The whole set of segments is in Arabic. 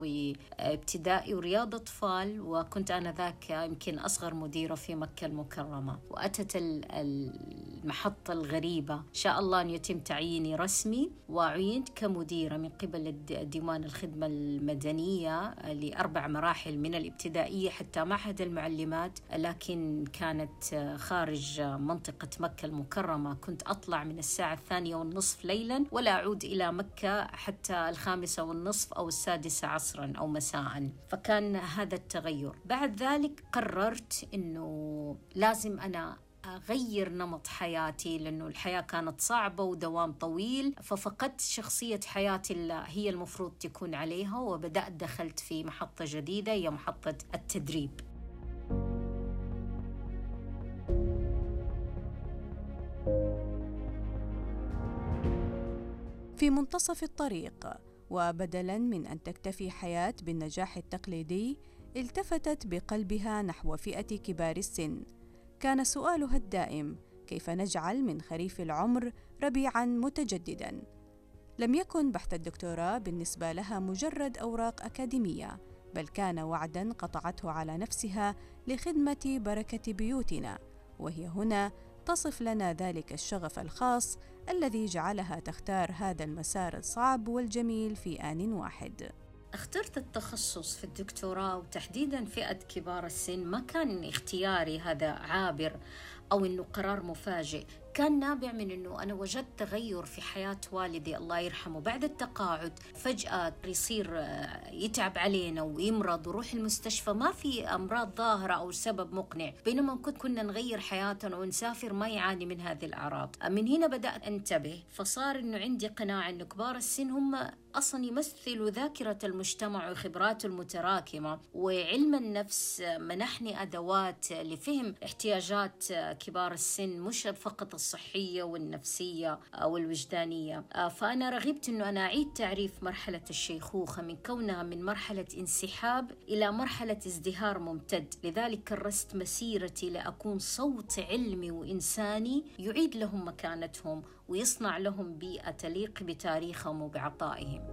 وابتدائي ورياض أطفال، وكنت أنا ذاك يمكن أصغر مديرة في مكة المكرمة. وأتت المحطة الغريبة شاء الله أن يتم تعييني رسمي وأعينت كمديرة من قبل ديوان الخدمة المدنية ل4 مراحل من الابتدائية حتى معهد المعلمات، لكن كانت خارج منطقة مكة المكرمة. كنت أطلع من الساعة 2:30 ليلا ولا أعود إلى مكة حتى 5:30 أو 6 عصرا أو مساء. فكان هذا التغير. بعد ذلك قررت أنه لازم أنا أغير نمط حياتي، لأنه الحياة كانت صعبة ودوام طويل، ففقدت شخصية حياتي اللي هي المفروض تكون عليها، وبدأت دخلت في محطة جديدة هي محطة التدريب. في منتصف الطريق، وبدلاً من أن تكتفي حياة بالنجاح التقليدي، التفتت بقلبها نحو فئة كبار السن. كان سؤالها الدائم: كيف نجعل من خريف العمر ربيعاً متجدداً؟ لم يكن بحث الدكتوراه بالنسبة لها مجرد أوراق أكاديمية، بل كان وعداً قطعته على نفسها لخدمة بركة بيوتنا. وهي هنا تصف لنا ذلك الشغف الخاص الذي جعلها تختار هذا المسار الصعب والجميل في آن واحد. اخترت التخصص في الدكتوراه وتحديداً فئة كبار السن. ما كان اختياري هذا عابر أو إنه قرار مفاجئ، كان نابع من إنه أنا وجدت تغير في حياة والدي الله يرحمه. بعد التقاعد فجأة يصير يتعب علينا ويمرض ويروح المستشفى، ما في أمراض ظاهرة أو سبب مقنع، بينما كنا نغير حياتنا ونسافر ما يعاني من هذه الأعراض. من هنا بدأت أنتبه، فصار إنه عندي قناعة إنه كبار السن هم أصلاً يمثلوا ذاكرة المجتمع وخبراته المتراكمة، وعلم النفس منحني أدوات لفهم احتياجات كبار السن، مش فقط الصحية والنفسية والوجدانية. فأنا رغبت أنه أنا أعيد تعريف مرحلة الشيخوخة من كونها من مرحلة انسحاب إلى مرحلة ازدهار ممتد. لذلك كرست مسيرتي لأكون صوت علمي وإنساني يعيد لهم مكانتهم ويصنع لهم بيئة تليق بتاريخهم وبعطائهم.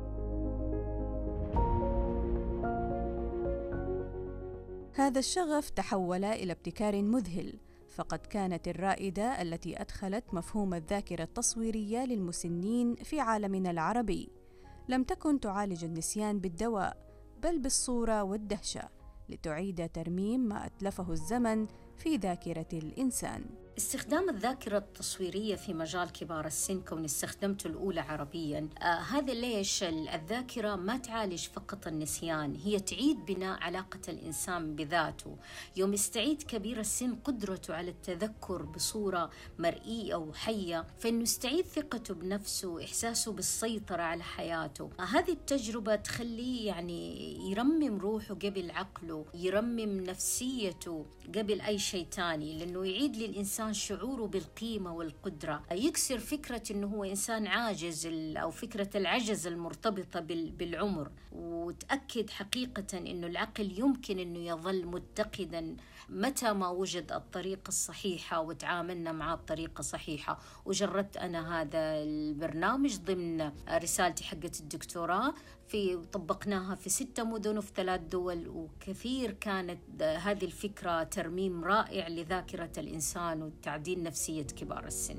هذا الشغف تحول إلى ابتكار مذهل، فقد كانت الرائدة التي أدخلت مفهوم الذاكرة التصويرية للمسنين في عالمنا العربي. لم تكن تعالج النسيان بالدواء، بل بالصورة والدهشة، لتعيد ترميم ما أتلفه الزمن في ذاكرة الإنسان. استخدام الذاكرة التصويرية في مجال كبار السن، كون استخدمته الأولى عربيا، هذا ليش الذاكرة ما تعالج فقط النسيان، هي تعيد بناء علاقة الإنسان بذاته. يوم يستعيد كبير السن قدرته على التذكر بصورة مرئية وحية، فإنه يستعيد ثقته بنفسه وإحساسه بالسيطرة على حياته. هذه التجربة تخليه يعني يرمم روحه قبل عقله، يرمم نفسيته قبل أي شيء تاني، لأنه يعيد للإنسان شعوره بالقيمة والقدرة، يكسر فكرة أنه هو إنسان عاجز أو فكرة العجز المرتبطة بالعمر، وتأكد حقيقة أنه العقل يمكن أنه يظل متقدا متى ما وجد الطريقة الصحيحة وتعاملنا مع الطريقة الصحيحة. وجربت أنا هذا البرنامج ضمن رسالتي حقة الدكتوراه، طبقناها في 6 مدن وفي 3 دول، وكثير كانت هذه الفكرة ترميم رائع لذاكرة الإنسان وتعديل نفسية كبار السن.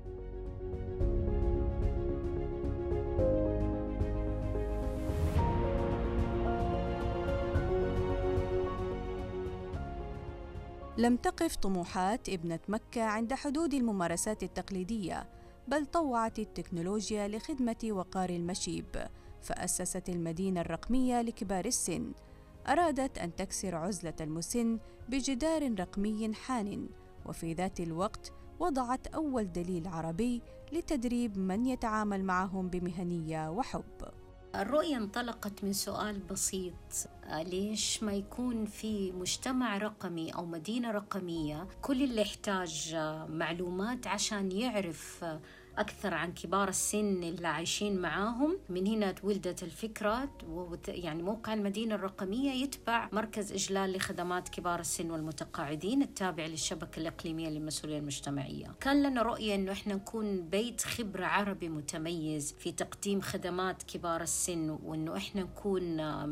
لم تقف طموحات ابنة مكة عند حدود الممارسات التقليدية، بل طوعت التكنولوجيا لخدمة وقار المشيب، فأسست المدينة الرقمية لكبار السن. أرادت أن تكسر عزلة المسن بجدار رقمي حان، وفي ذات الوقت وضعت أول دليل عربي لتدريب من يتعامل معهم بمهنية وحب. الرؤية انطلقت من سؤال بسيط: ليش ما يكون في مجتمع رقمي أو مدينة رقمية كل اللي يحتاج معلومات عشان يعرف أكثر عن كبار السن اللي عايشين معاهم. من هنا تولدت الفكرة، يعني موقع المدينة الرقمية يتبع مركز إجلال لخدمات كبار السن والمتقاعدين التابع للشبكة الإقليمية للمسؤولية المجتمعية. كان لنا رؤية إنه إحنا نكون بيت خبرة عربي متميز في تقديم خدمات كبار السن، وإنه إحنا نكون